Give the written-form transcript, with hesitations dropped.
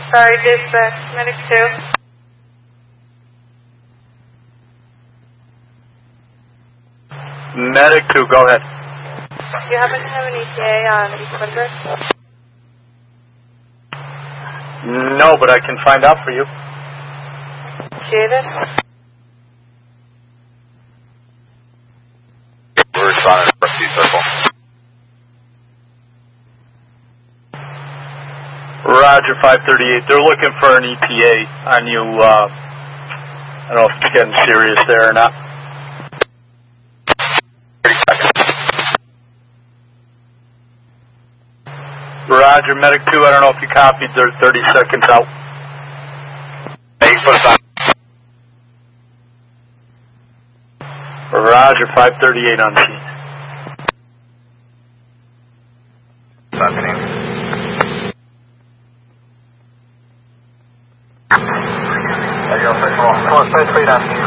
Sorry, dispatch. Medic 2. Medic 2, go ahead. Do you happen to have an ETA on East Windrush? No, but I can find out for you. Appreciate it. We're responding to Rusty Circle. Roger, 538. They're looking for an ETA on you. I don't know if it's getting serious there or not. 30 seconds. Roger, Medic 2, I don't know if you copied. They're 30 seconds out. Hey, put us on. Roger, 538 on scene. Come on, stay straight on.